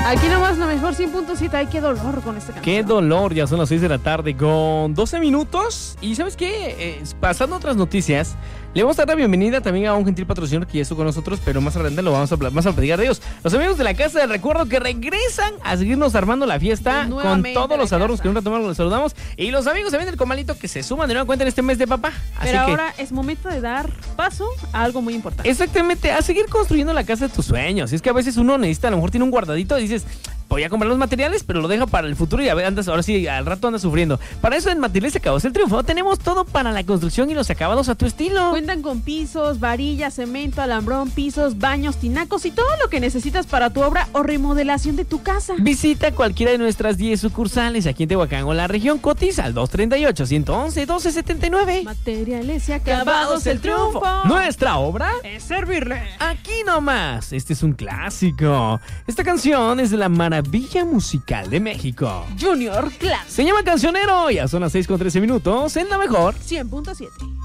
Aquí nomás la mejor 100.7. Ay, qué dolor con esta canción. Qué dolor, ya son las 6 de la tarde con 12 minutos. Y ¿sabes qué? Pasando a otras noticias, le vamos a dar la bienvenida también a un gentil patrocinador que ya estuvo con nosotros, pero más adelante lo vamos a platicar de ellos. Los amigos de la Casa del Recuerdo que regresan a seguirnos armando la fiesta con todos los adornos que en un rato más los saludamos. Y los amigos también del Comalito que se suman de nueva cuenta en este mes de papá. Así pero que ahora es momento de dar paso a algo muy importante. exactamente, a seguir construyendo la casa de tus sueños. Y es que a veces uno necesita, a lo mejor tiene un guardadito y dices, voy a comprar los materiales, pero lo deja para el futuro y a ver, ahora sí, al rato andas sufriendo. Para eso en Materiales Acabados El Triunfo tenemos todo para la construcción y los acabados a tu estilo. Cuentan con pisos, varillas, cemento, alambrón, pisos, baños, tinacos y todo lo que necesitas para tu obra o remodelación de tu casa. Visita cualquiera de nuestras 10 sucursales aquí en Tehuacán o la región. Cotiza al 238-111-1279. Materiales y Acabados El Triunfo. Nuestra obra Es servirle. aquí nomás. Este es un clásico. Esta canción es de la maravilla musical de México. Junior Class Se llama Cancionero. Ya son las 6:13 en la mejor 100.7.